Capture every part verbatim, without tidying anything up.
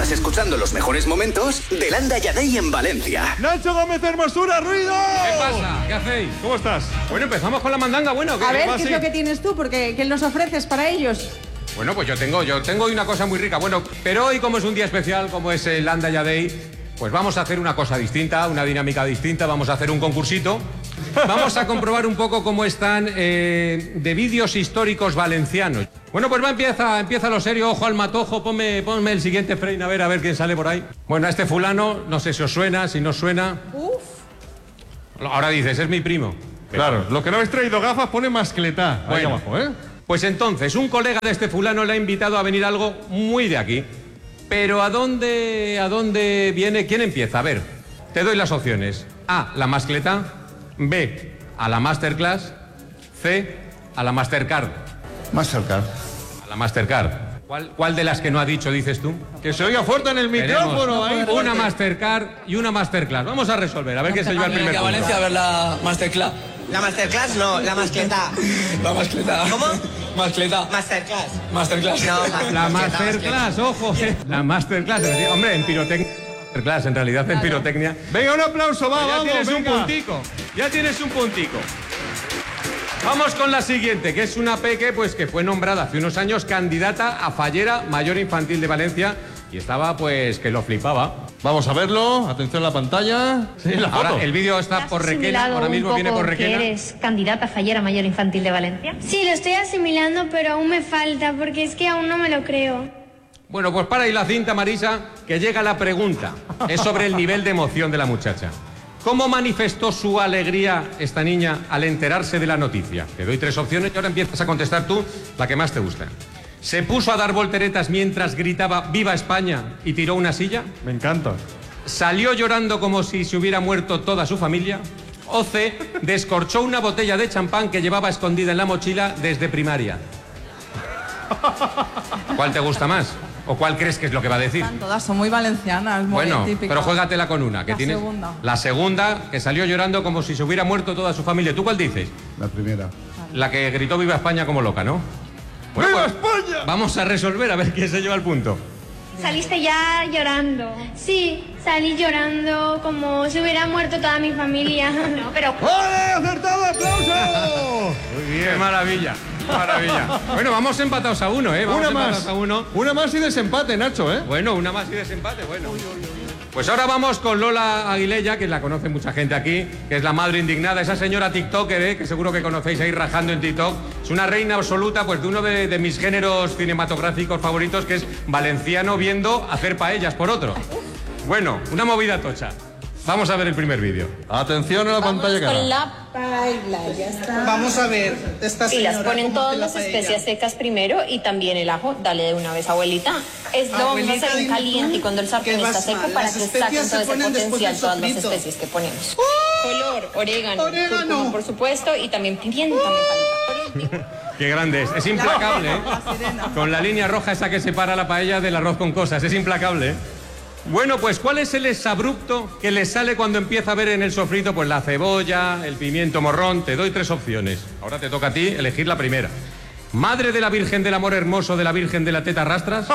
Estás escuchando los mejores momentos de Landa y Adey en Valencia. ¡Nacho Gómez Hermosura, ruido! ¿Qué pasa? ¿Qué hacéis? ¿Cómo estás? Bueno, empezamos con la mandanga, bueno. ¿qué? A ver, ¿Cómo ¿qué así? es lo que tienes tú? Porque ¿qué nos ofreces para ellos? Bueno, pues yo tengo, yo tengo una cosa muy rica. Bueno, pero hoy, como es un día especial, como es el Landa y Adey, pues vamos a hacer una cosa distinta, una dinámica distinta. Vamos a hacer un concursito. Vamos a comprobar un poco cómo están eh, de vídeos históricos valencianos. Bueno, pues va, empieza, empieza lo serio. Ojo al matojo, ponme, ponme el siguiente frame, a ver, a ver quién sale por ahí. Bueno, a este fulano, no sé si os suena, si no os suena. Uf. Ahora dices, es mi primo. Claro, lo que no habéis traído gafas pone mascletá ahí Bueno. abajo, ¿eh? Pues entonces, un colega de este fulano le ha invitado a venir algo muy de aquí. Pero ¿a dónde, a dónde viene? ¿Quién empieza? A ver, te doy las opciones. A, la mascletá. B, a la masterclass. C, a la Mastercard. Mastercard. A la Mastercard. ¿Cuál, ¿Cuál de las que no ha dicho dices tú? Que se oiga fuerte en el micrófono. Ahí, Tenemos una Mastercard y una Masterclass. Vamos a resolver, a ver quién se lleva el primer a punto. Valencia a ver la Masterclass. La Masterclass no, la mascleta. La Mascleta. ¿Cómo? Mascleta. Masterclass. Masterclass. No, La mascleta, Masterclass, ojo. eh. La Masterclass. Hombre, en pirotecnia. Masterclass, en realidad en pirotecnia. Venga, un aplauso, va, Ya vamos, tienes venga. un puntico. Ya tienes un puntico. Vamos con la siguiente, que es una peque pues, que fue nombrada hace unos años candidata a fallera mayor infantil de Valencia y estaba pues que lo flipaba. Vamos a verlo, atención a la pantalla. Sí, la foto. Ahora el vídeo está por Requena, ahora mismo viene por Requena. ¿Que eres candidata a fallera mayor infantil de Valencia? Sí, lo estoy asimilando, pero aún me falta, porque es que aún no me lo creo. Bueno, pues para ahí la cinta, Marisa, que llega la pregunta. Es sobre el nivel de emoción de la muchacha. ¿Cómo manifestó su alegría esta niña al enterarse de la noticia? Te doy tres opciones y ahora empiezas a contestar tú la que más te gusta. ¿Se puso a dar volteretas mientras gritaba ¡Viva España! y tiró una silla? Me encanta. ¿Salió llorando como si se hubiera muerto toda su familia? O C, descorchó una botella de champán que llevaba escondida en la mochila desde primaria. ¿Cuál te gusta más? ¿O cuál crees que es lo que va a decir? Todas son muy valencianas, muy Bueno, típicas. pero juégatela con una. Que La tienes segunda. La segunda, que salió llorando como si se hubiera muerto toda su familia. ¿Tú cuál dices? La primera. La que gritó Viva España como loca, ¿no? Bueno, ¡Viva pues, España! vamos a resolver a ver quién se lleva el punto. Saliste ya llorando. Sí, salí llorando como si hubiera muerto toda mi familia. No, pero... ¡Vale, acertado, aplauso! Muy ¡Qué maravilla! ¡Qué maravilla! Bueno, vamos empatados a uno, ¿eh? Vamos Una empatados más. a uno. Una más y desempate, Nacho, ¿eh? Bueno, una más y desempate, bueno. Pues ahora vamos con Lola Aguilella, que la conoce mucha gente aquí, que es la madre indignada, esa señora tiktoker, ¿eh? Que seguro que conocéis ahí rajando en TikTok. Es una reina absoluta pues de uno de, de mis géneros cinematográficos favoritos, que es valenciano viendo hacer paellas por otro. Bueno, una movida tocha. Vamos a ver el primer vídeo. Atención a la pantalla cara. Con la paella, ya está. Vamos a ver, esta Y las señora, ponen ¿cómo todas hace la las paella? especias secas primero y también el ajo. Dale de una vez, abuelita. Esto vamos a Abuelita, hacer en dime caliente tú y cuando el que sartén vas está seco mal. para Las que especias saquen se todo ese ponen después potencial del todas las sofrito. especies que ponemos. Color, orégano, Orégano. cúrcuma, por supuesto, y también pimienta me falta. Qué grande es. Es implacable, ¿eh? Con la línea roja esa que separa la paella del arroz con cosas. Es implacable, ¿eh? Bueno, pues ¿cuál es el exabrupto que le sale cuando empieza a ver en el sofrito pues la cebolla, el pimiento morrón? Te doy tres opciones. Ahora te toca a ti elegir la primera. ¿Madre de la Virgen del Amor Hermoso de la Virgen de la Teta Rastras?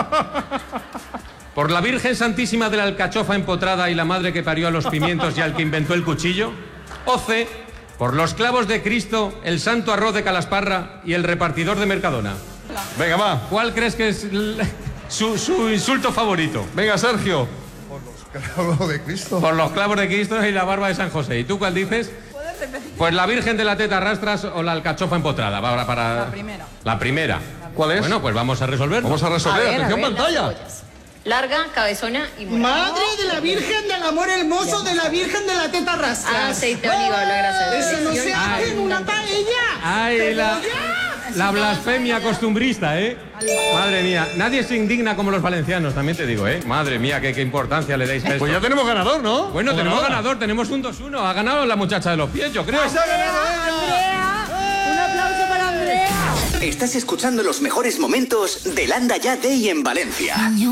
¿Por la Virgen Santísima de la Alcachofa Empotrada y la madre que parió a los pimientos y al que inventó el cuchillo? ¿O C, por los clavos de Cristo, el santo arroz de Calasparra y el repartidor de Mercadona? Venga, va. ¿Cuál crees que es l- su, su insulto favorito? Venga, Sergio. Claro, de Cristo. Por los clavos de Cristo y la barba de San José. ¿Y tú cuál dices? Pues la Virgen de la Teta Rastras o la Alcachofa Empotrada. Para, para... La primera. La primera. ¿Cuál es? Bueno, pues vamos a resolver. Vamos a resolver. A ver, Atención, a ver, pantalla. Larga, cabezona y morada. Madre de la Virgen del Amor Hermoso de la Virgen de la Teta Rastras. Aceite de oliva, la grasa de Eso no se sección. hace en una paella. Ay, la, la blasfemia costumbrista, ¿eh? Madre mía. Nadie se indigna como los valencianos, también te digo, ¿eh? Madre mía, qué, qué importancia le dais a esto. Pues ya tenemos ganador, ¿no? Bueno, ¿O tenemos ganadora? ganador, tenemos un dos uno. Ha ganado la muchacha de los pies, yo creo. ¡Pues ha ganado ella! ¡Andrea! ¡Un aplauso para Andrea! Estás escuchando los mejores momentos de Landa y Adey en Valencia.